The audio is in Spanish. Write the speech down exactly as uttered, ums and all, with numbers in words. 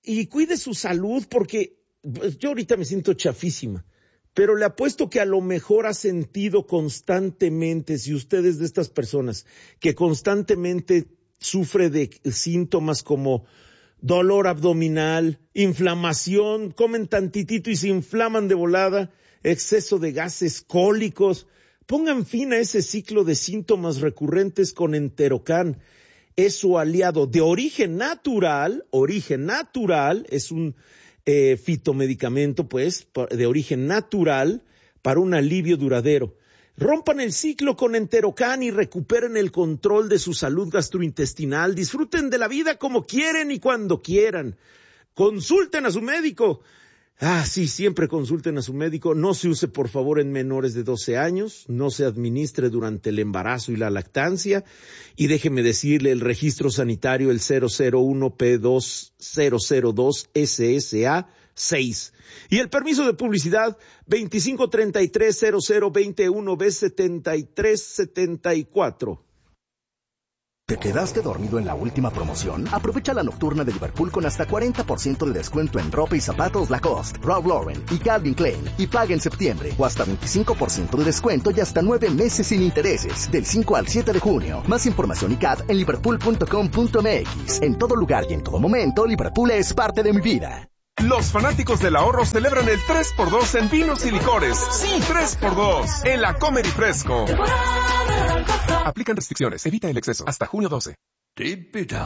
y cuide su salud porque pues, yo ahorita me siento chafísima. Pero le apuesto que a lo mejor ha sentido constantemente, si usted es de estas personas que constantemente sufre de síntomas como dolor abdominal, inflamación, comen tantitito y se inflaman de volada, exceso de gases, cólicos, pongan fin a ese ciclo de síntomas recurrentes con Enterocan. Es su aliado de origen natural, origen natural, es un Eh, fitomedicamento, pues, de origen natural para un alivio duradero. Rompan el ciclo con Enterocan y recuperen el control de su salud gastrointestinal. Disfruten de la vida como quieren y cuando quieran. Consulten a su médico. Ah, sí, siempre consulten a su médico. No se use, por favor, en menores de doce años. No se administre durante el embarazo y la lactancia. Y déjeme decirle, el registro sanitario, el cero cero uno P dos cero cero dos S S A seis. Y el permiso de publicidad veinticinco treinta y tres cero cero veintiuno B setenta y tres setenta y cuatro. ¿Te quedaste dormido en la última promoción? Aprovecha la nocturna de Liverpool con hasta cuarenta por ciento de descuento en ropa y zapatos Lacoste, Ralph Lauren y Calvin Klein. Y paga en septiembre. O hasta veinticinco por ciento de descuento y hasta nueve meses sin intereses. Del cinco al siete de junio. Más información y C A D en liverpool punto com punto m x. En todo lugar y en todo momento, Liverpool es parte de mi vida. Los fanáticos del ahorro celebran el tres por dos en vinos y licores. Sí, tres por dos en la Comer y Fresco. Aplican restricciones. Evita el exceso. Hasta junio doce.